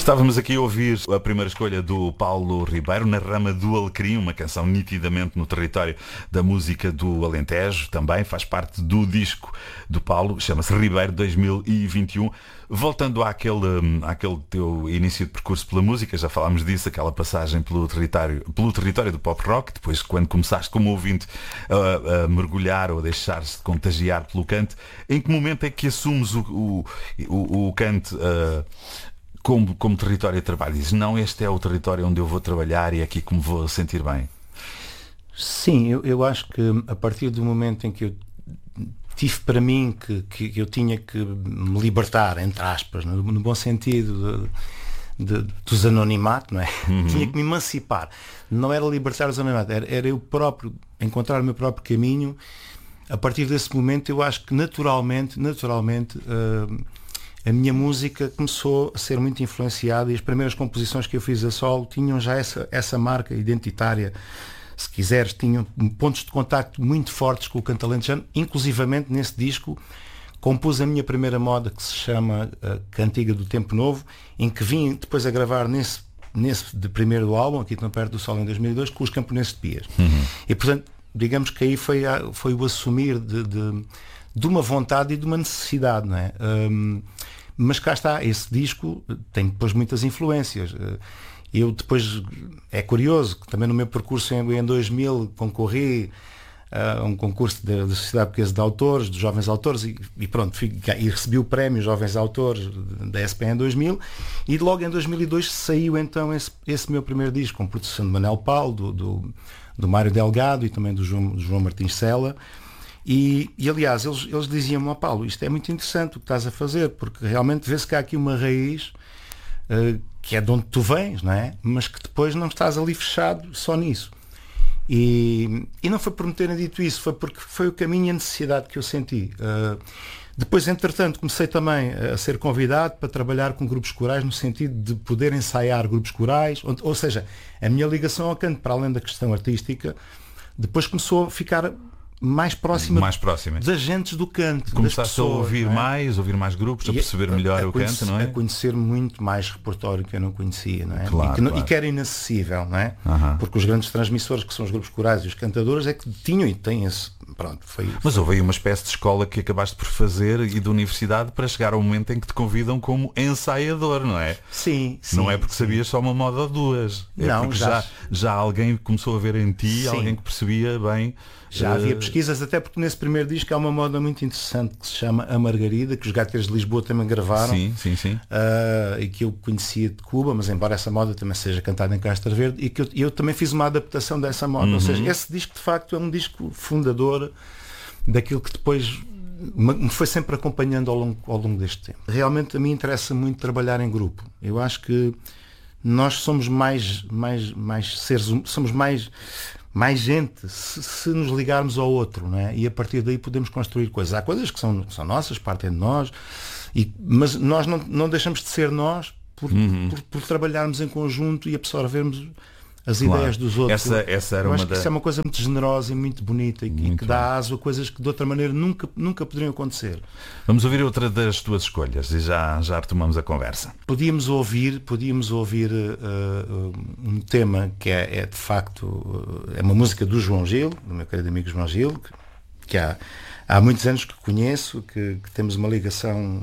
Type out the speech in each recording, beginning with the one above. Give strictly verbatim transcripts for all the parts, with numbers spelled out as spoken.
Estávamos aqui a ouvir a primeira escolha do Paulo Ribeiro, Na Rama do Alecrim, uma canção nitidamente no território da música do Alentejo, também faz parte do disco do Paulo, chama-se Ribeiro dois mil e vinte e um. Voltando àquele, àquele teu início de percurso pela música, já falámos disso, aquela passagem pelo território, pelo território do pop rock, depois quando começaste como ouvinte a, a mergulhar ou a deixar-se contagiar pelo canto, em que momento é que assumes o, o, o, o canto uh, como, como território de trabalho? Dizes, não, este é o território onde eu vou trabalhar e é aqui que me vou sentir bem. Sim, eu, eu acho que a partir do momento em que eu tive para mim que, que eu tinha que me libertar, entre aspas, no, no bom sentido de, de, dos anonimatos, não é? Uhum. Tinha que me emancipar. Não era libertar os anonimatos, era, era eu próprio encontrar o meu próprio caminho. A partir desse momento eu acho que naturalmente, naturalmente uh, a minha música começou a ser muito influenciada e as primeiras composições que eu fiz a solo tinham já essa, essa marca identitária. Se quiseres, tinham pontos de contacto muito fortes com o canto alentejano. Inclusivamente nesse disco compus a minha primeira moda, que se chama uh, Cantiga do Tempo Novo, em que vim depois a gravar nesse, nesse de primeiro álbum, aqui tão perto do Sol, em dois mil e dois, com os Camponeses de Pias. Uhum. E portanto, digamos que aí foi, a, foi o assumir de, de, de uma vontade e de uma necessidade, não é? Um, mas cá está, esse disco tem depois muitas influências. Eu depois, é curioso, que também no meu percurso em, em dois mil concorri a um concurso da, da Sociedade Portuguesa de Autores, dos Jovens Autores, e, e pronto, fui, e recebi o prémio Jovens Autores da S P em dois mil, e logo em dois mil e dois saiu então esse, esse meu primeiro disco, com produção de Manel Paulo, do, do, do Mário Delgado e também do João, do João Martins Sela. E, e aliás, eles, eles diziam-me, ó Paulo, isto é muito interessante o que estás a fazer, porque realmente vê-se que há aqui uma raiz uh, que é de onde tu vens, não é? Mas que depois não estás ali fechado só nisso. E, e não foi por me terem dito isso, foi porque foi o caminho e a necessidade que eu senti. Uh, depois, entretanto, comecei também a ser convidado para trabalhar com grupos corais, no sentido de poder ensaiar grupos corais, ou, ou seja, a minha ligação ao canto, para além da questão artística, depois começou a ficar mais próxima, mais próxima das agentes do canto. Começaste pessoas, a ouvir é? mais, ouvir mais grupos, a perceber a, melhor a o conhecer, canto, não é? A conhecer muito mais repertório que eu não conhecia, não é? Claro, e, que, claro. e que era inacessível, não é? Uh-huh. Porque os grandes transmissores, que são os grupos corais e os cantadores, é que tinham e têm esse... Pronto, foi, Mas houve aí uma espécie de escola que acabaste por fazer e de universidade para chegar ao momento em que te convidam como ensaiador, não é? Sim, sim. Não é porque sim. sabias só uma moda ou duas. É não, porque já... já, já alguém começou a ver em ti, sim. alguém que percebia bem. Já havia pesquisas, até porque nesse primeiro disco há uma moda muito interessante que se chama A Margarida, que os Gaiteiros de Lisboa também gravaram. Sim, sim, sim. Uh, e que eu conhecia de Cuba, mas embora essa moda também seja cantada em Castro Verde, e que eu, eu também fiz uma adaptação dessa moda. Uhum. Ou seja, esse disco de facto é um disco fundador daquilo que depois me foi sempre acompanhando ao longo, ao longo deste tempo. Realmente a mim interessa muito trabalhar em grupo. Eu acho que nós somos mais, mais, mais seres, somos mais... mais gente, se, se nos ligarmos ao outro, não é? E a partir daí podemos construir coisas. Há coisas que são, são nossas, partem de nós, e, mas nós não, não deixamos de ser nós por, uhum. por, por trabalharmos em conjunto e absorvermos as claro. ideias dos outros. Essa, essa era eu uma acho que da... isso é uma coisa muito generosa e muito bonita e, muito e que dá aso a coisas que de outra maneira nunca, nunca poderiam acontecer. Vamos ouvir outra das tuas escolhas e já, já retomamos a conversa. Podíamos ouvir, podíamos ouvir uh, um tema que é, é de facto uh, é uma música do João Gil, do meu querido amigo João Gil, que, que há, há muitos anos que conheço, que, que temos uma ligação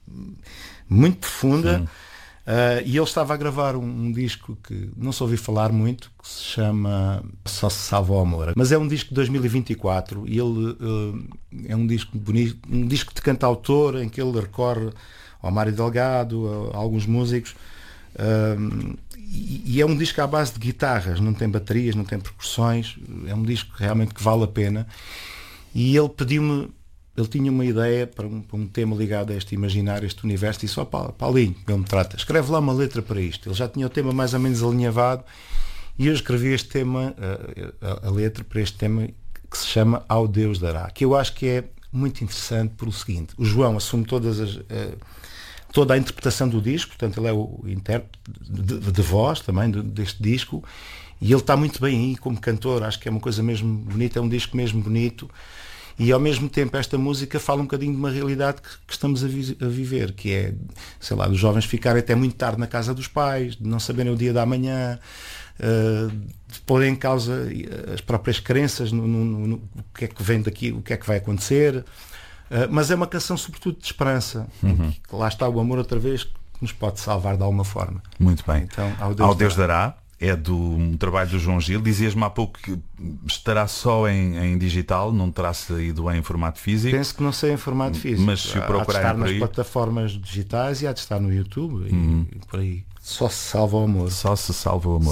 muito profunda. Sim. Uh, e ele estava a gravar um, um disco que não se ouvi falar muito, que se chama Só se salva o amor. Mas é um disco de dois mil e vinte e quatro e ele uh, é um disco bonito, um disco de cantautor em que ele recorre ao Mário Delgado, a, a alguns músicos. Uh, e, e é um disco à base de guitarras, não tem baterias, não tem percussões. É um disco realmente que vale a pena. E ele pediu-me... Ele tinha uma ideia para um, para um tema ligado a este imaginário, este universo, e disse, ó Paulinho, ele me trata, escreve lá uma letra para isto. Ele já tinha o tema mais ou menos alinhavado e eu escrevi este tema, a, a, a letra para este tema que se chama Ao Deus Dará, que eu acho que é muito interessante pelo seguinte, o João assume todas as, toda a interpretação do disco, portanto ele é o intérprete de, de, de voz também de, deste disco, e ele está muito bem aí como cantor, acho que é uma coisa mesmo bonita, é um disco mesmo bonito. E ao mesmo tempo esta música fala um bocadinho de uma realidade que, que estamos a, vi a viver, que é, sei lá, dos jovens ficarem até muito tarde na casa dos pais, de não saberem o dia da manhã, uh, de pôr em causa as próprias crenças no, no, no, no o que é que vem daqui, o que é que vai acontecer. Uh, mas é uma canção sobretudo de esperança. Uhum. Que lá está o amor outra vez, que nos pode salvar de alguma forma. Muito bem. Então, ao Deus, ao Deus dará. dará. É do um trabalho do João Gil. Dizias-me há pouco que estará só em, em digital, não terá saído em formato físico. Penso que não sei em formato físico. Mas se procurarem há de estar por nas aí... plataformas digitais e há de estar no YouTube, uhum. e, e por aí. Só se salva o amor. Só se salva o amor.